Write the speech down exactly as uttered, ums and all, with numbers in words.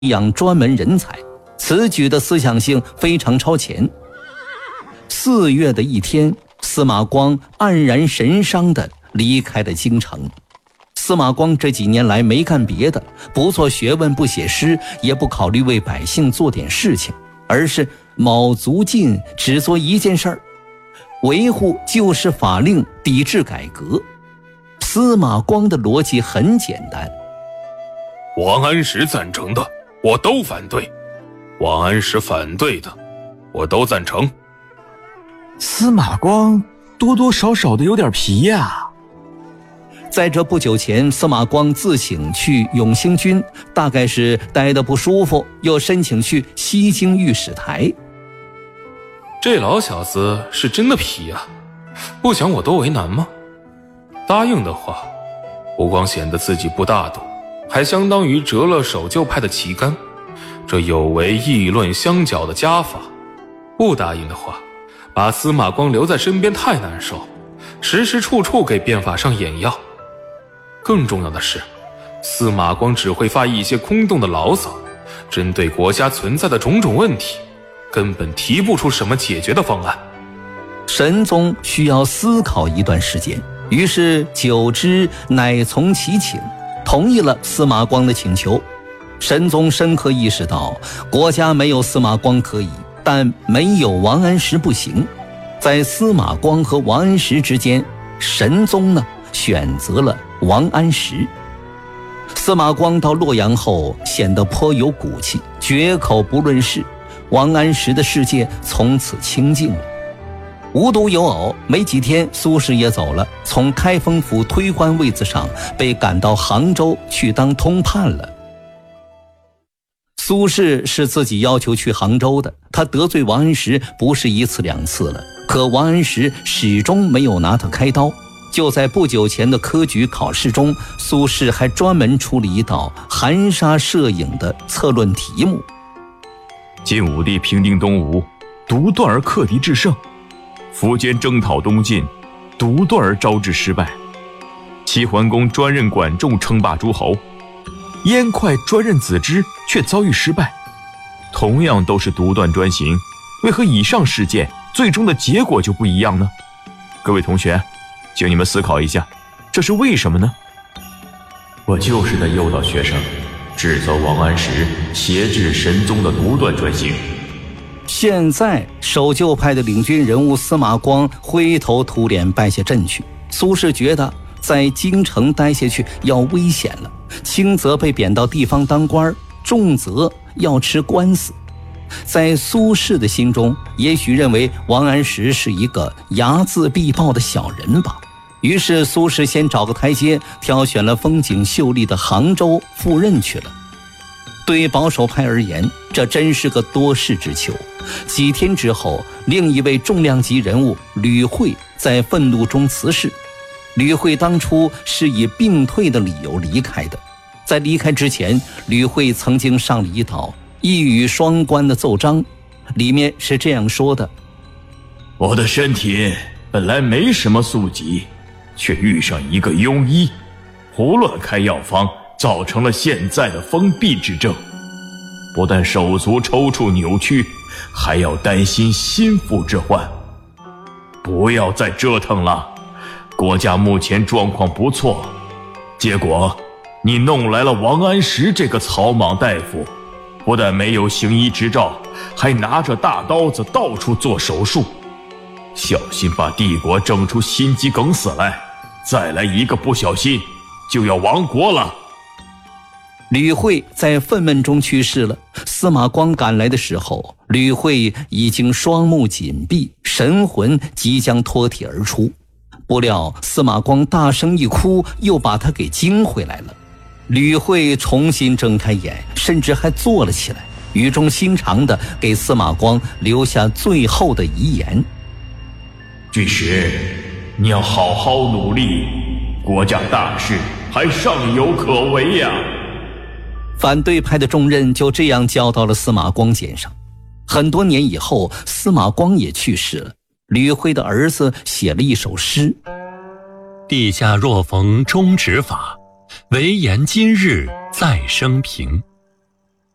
养专门人才，此举的思想性非常超前。四月的一天，司马光黯然神伤地离开了京城。司马光这几年来没干别的，不做学问，不写诗，也不考虑为百姓做点事情，而是卯足劲只做一件事儿，维护旧式法令，抵制改革。司马光的逻辑很简单， 王安石赞成的我都反对，王安石反对的我都赞成。 司马光多多少少的有点皮呀、啊。 在这不久前，司马光自请去永兴军，大概是待得不舒服，又申请去西京御史台。 这老小子是真的皮啊，不想我多为难吗？答应的话，不光显得自己不大度，还相当于折了守旧派的旗杆，这有违议论相较的家法。不答应的话，把司马光留在身边太难受，时时处处给变法上眼药。更重要的是，司马光只会发一些空洞的牢骚，针对国家存在的种种问题，根本提不出什么解决的方案。 神宗需要思考一段时间，于是久之乃从其请，同意了司马光的请求。神宗深刻意识到，国家没有司马光可以，但没有王安石不行。在司马光和王安石之间，神宗呢选择了王安石。司马光到洛阳后显得颇有骨气，绝口不论事，王安石的世界从此清静了。无独有偶，没几天苏轼也走了，从开封府推官位子上被赶到杭州去当通判了。苏轼是自己要求去杭州的，他得罪王安石不是一次两次了，可王安石始终没有拿他开刀。就在不久前的科举考试中，苏轼还专门出了一道含沙射影的策论题目： 晋武帝平定东吴，独断而克敌制胜；苻坚征讨东晋，独断而招致失败；齐桓公专任管仲，称霸诸侯；燕哙专任子之，却遭遇失败。同样都是独断专行，为何以上事件最终的结果就不一样呢？各位同学，请你们思考一下，这是为什么呢？我就是在诱导学生指责王安石挟制神宗的独断专行。 现在守旧派的领军人物司马光灰头土脸败下阵去，苏轼觉得在京城待下去要危险了，轻则被贬到地方当官，重则要吃官司。在苏轼的心中，也许认为王安石是一个睚眦必报的小人吧。于是苏轼先找个台阶，挑选了风景秀丽的杭州赴任去了。对保守派而言，这真是个多事之秋。几天之后，另一位重量级人物吕惠在愤怒中辞世。吕惠当初是以病退的理由离开的，在离开之前，吕惠曾经上了一道一语双关的奏章，里面是这样说的： 我的身体本来没什么宿疾，却遇上一个庸医，胡乱开药方，造成了现在的疯痹之症。不但手足抽搐扭曲，还要担心心腹之患。不要再折腾了，国家目前状况不错，结果你弄来了王安石这个草莽大夫，不但没有行医执照，还拿着大刀子到处做手术，小心把帝国整出心肌梗死来，再来一个不小心就要亡国了。 吕惠在愤懑中去世了。司马光赶来的时候，吕惠已经双目紧闭，神魂即将脱体而出。不料司马光大声一哭，又把他给惊回来了。吕惠重新睁开眼，甚至还坐了起来，语重心长地给司马光留下最后的遗言： 巨石，你要好好努力，国家大事还尚有可为呀。 反对派的重任就这样交到了司马光肩上。很多年以后，司马光也去世了。吕惠的儿子写了一首诗： 地下若逢中直法，唯言今日再生平。